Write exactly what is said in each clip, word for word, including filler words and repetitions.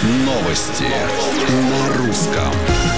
Новости на русском.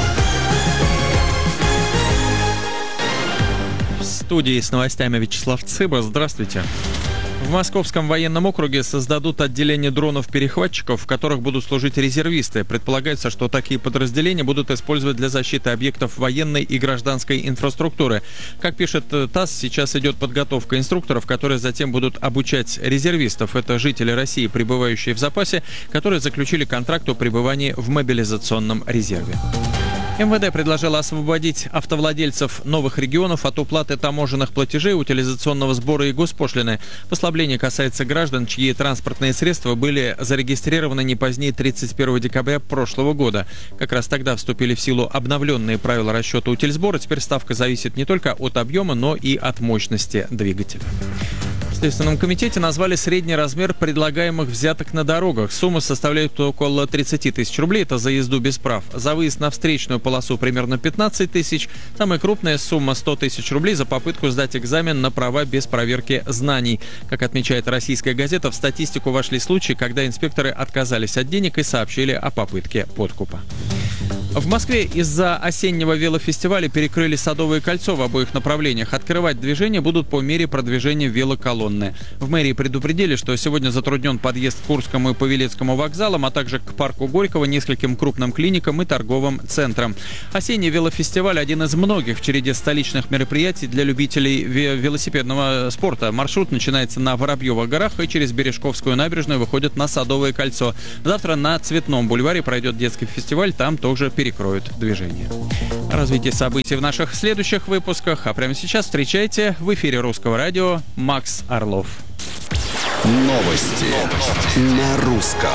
В студии с новостями Вячеслав Цыба. Здравствуйте. В Московском военном округе создадут отделение дронов-перехватчиков, в которых будут служить резервисты. Предполагается, что такие подразделения будут использовать для защиты объектов военной и гражданской инфраструктуры. Как пишет ТАСС, сейчас идет подготовка инструкторов, которые затем будут обучать резервистов. Это жители России, пребывающие в запасе, которые заключили контракт о пребывании в мобилизационном резерве. МВД предложило освободить автовладельцев новых регионов от уплаты таможенных платежей, утилизационного сбора и госпошлины. Послабление касается граждан, чьи транспортные средства были зарегистрированы не позднее тридцать первого декабря прошлого года. Как раз тогда вступили в силу обновленные правила расчета утильсбора. Теперь ставка зависит не только от объема, но и от мощности двигателя. В Следственном комитете назвали средний размер предлагаемых взяток на дорогах. Сумма составляет около тридцать тысяч рублей. Это за езду без прав. За выезд на встречную полосу примерно пятнадцать тысяч. Самая крупная сумма сто тысяч рублей за попытку сдать экзамен на права без проверки знаний. Как отмечает «Российская газета», в статистику вошли случаи, когда инспекторы отказались от денег и сообщили о попытке подкупа. В Москве из-за осеннего велофестиваля перекрыли Садовое кольцо в обоих направлениях. Открывать движение будут по мере продвижения велоколонны. В мэрии предупредили, что сегодня затруднен подъезд к Курскому и Павелецкому вокзалам, а также к парку Горького, нескольким крупным клиникам и торговым центрам. Осенний велофестиваль – один из многих в череде столичных мероприятий для любителей велосипедного спорта. Маршрут начинается на Воробьевых горах и через Бережковскую набережную выходит на Садовое кольцо. Завтра на Цветном бульваре пройдет детский фестиваль, там тоже перекроют движение. Развитие событий в наших следующих выпусках. А прямо сейчас встречайте в эфире Русского радио Макс Орлов. Новости, Новости. на русском.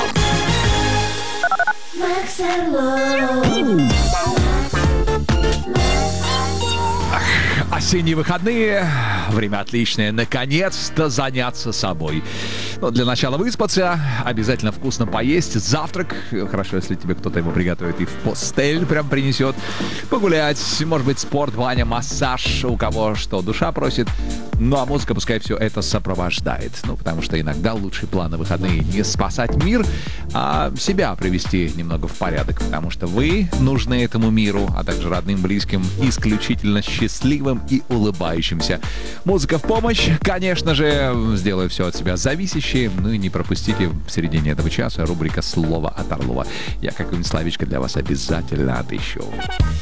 Макс Орлов. Осенние выходные, время отличное, наконец-то заняться собой. Но для начала выспаться, обязательно вкусно поесть, завтрак, хорошо, если тебе кто-то его приготовит и в постель прям принесет, погулять, может быть, спорт, баня, массаж, у кого что душа просит. Ну а музыка пускай все это сопровождает, ну потому что иногда лучший план на выходные не спасать мир, а себя привести немного в порядок, потому что вы нужны этому миру, а также родным, близким, исключительно счастливым и улыбающимся. Музыка в помощь, конечно же, сделаю все от себя зависящее. Ну и не пропустите в середине этого часа рубрика «Слово от Орлова». Я какую-нибудь словечко для вас обязательно отыщу.